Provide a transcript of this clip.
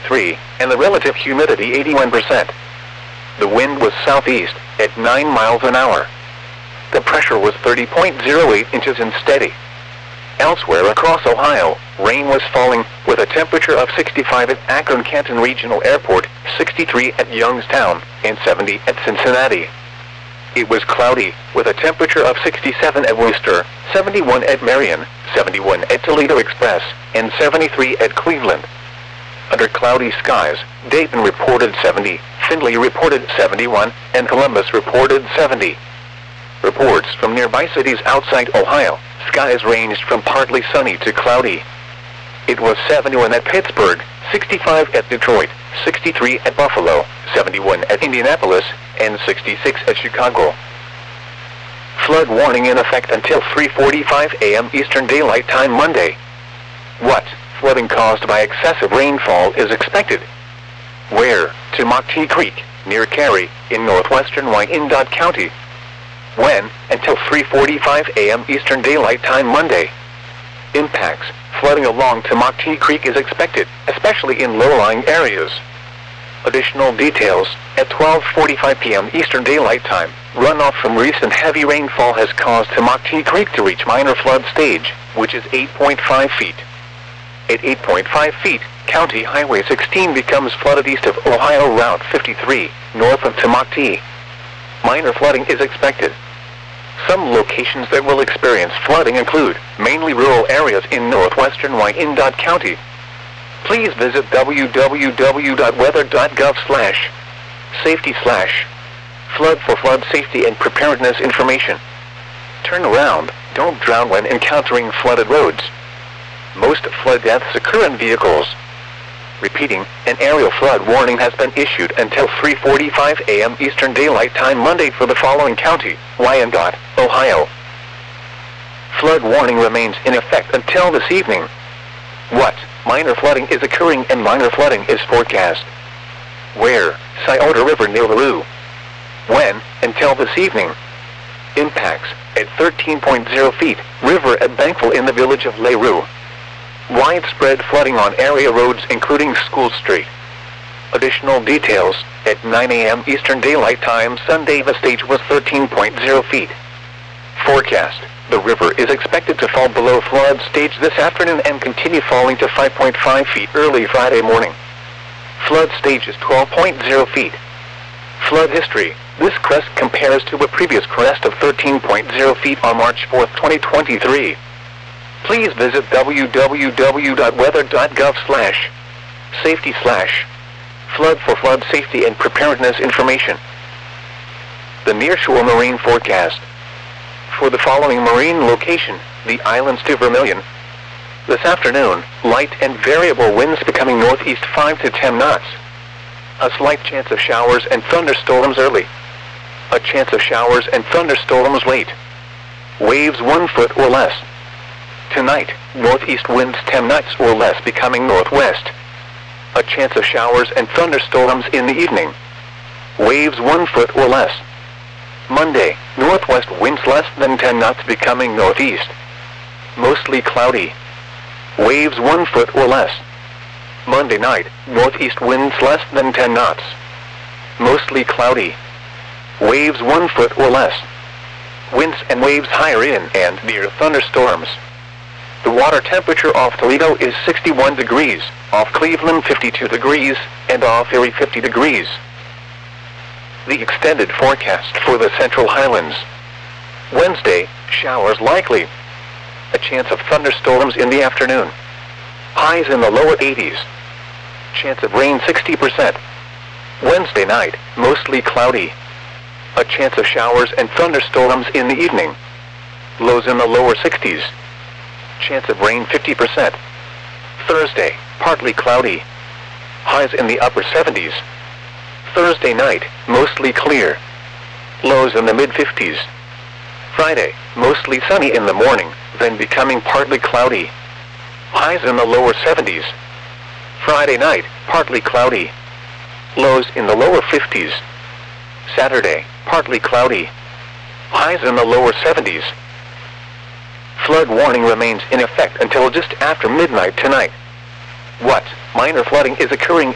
53, and the relative humidity 81%. The wind was southeast at 9 miles an hour. The pressure was 30.08 inches and steady. Elsewhere across Ohio, rain was falling, with a temperature of 65 at Akron-Canton Regional Airport, 63 at Youngstown, and 70 at Cincinnati. It was cloudy, with a temperature of 67 at Worcester, 71 at Marion, 71 at Toledo Express, and 73 at Cleveland. Under cloudy skies, Dayton reported 70, Findlay reported 71, and Columbus reported 70. Reports from nearby cities outside Ohio, skies ranged from partly sunny to cloudy. It was 71 at Pittsburgh, 65 at Detroit, 63 at Buffalo, 71 at Indianapolis, and 66 at Chicago. Flood warning in effect until 3:45 a.m. Eastern Daylight Time Monday. What flooding caused by excessive rainfall is expected? Where? To Moxie Creek, near Cary, in northwestern Wyandotte County. When? Until 3:45 a.m. Eastern Daylight Time Monday. Impacts. Flooding along Moxie Creek is expected, especially in low-lying areas. Additional details. At 12:45 p.m. Eastern Daylight Time, runoff from recent heavy rainfall has caused Moxie Creek to reach minor flood stage, which is 8.5 feet. At 8.5 feet, County Highway 16 becomes flooded east of Ohio Route 53, north of Moxie. Minor flooding is expected. Some locations that will experience flooding include mainly rural areas in northwestern Wyandotte County. Please visit www.weather.gov/safety/flood for flood safety and preparedness information. Turn around, don't drown when encountering flooded roads. Most flood deaths occur in vehicles. Repeating, an aerial flood warning has been issued until 3:45 a.m. Eastern Daylight Time Monday for the following county: Wyandotte, Ohio. Flood warning remains in effect until this evening. What? Minor flooding is occurring and minor flooding is forecast. Where? Scioto River near LaRue. When? Until this evening. Impacts. At 13.0 feet, river at Bankville in the village of LaRue. Widespread flooding on area roads including School Street. Additional details. At 9 a.m. Eastern Daylight Time Sunday the stage was 13.0 feet. Forecast. The river is expected to fall below flood stage this afternoon and continue falling to 5.5 feet early Friday morning. Flood stage is 12.0 feet. Flood history. This crest compares to a previous crest of 13.0 feet on March 4, 2023. Please visit www.weather.gov/safety/flood for flood safety and preparedness information. The Nearshore Marine Forecast. For the following marine location, the islands to Vermilion. This afternoon, light and variable winds becoming northeast 5 to 10 knots. A slight chance of showers and thunderstorms early. A chance of showers and thunderstorms late. Waves 1 foot or less. Tonight, northeast winds 10 knots or less becoming northwest. A chance of showers and thunderstorms in the evening. Waves 1 foot or less. Monday, northwest winds less than 10 knots becoming northeast. Mostly cloudy. Waves 1 foot or less. Monday night, northeast winds less than 10 knots. Mostly cloudy. Waves 1 foot or less. Winds and waves higher in and near thunderstorms. The water temperature off Toledo is 61 degrees, off Cleveland 52 degrees, and off Erie 50 degrees. The extended forecast for the Central Highlands. Wednesday, showers likely. A chance of thunderstorms in the afternoon. Highs in the lower 80s. Chance of rain 60%. Wednesday night, mostly cloudy. A chance of showers and thunderstorms in the evening. Lows in the lower 60s. Chance of rain 50%. Thursday, partly cloudy. Highs in the upper 70s. Thursday night, mostly clear. Lows in the mid-50s. Friday, mostly sunny in the morning, then becoming partly cloudy. Highs in the lower 70s. Friday night, partly cloudy. Lows in the lower 50s. Saturday, partly cloudy. Highs in the lower 70s. Flood warning remains in effect until just after midnight tonight. What? Minor flooding is occurring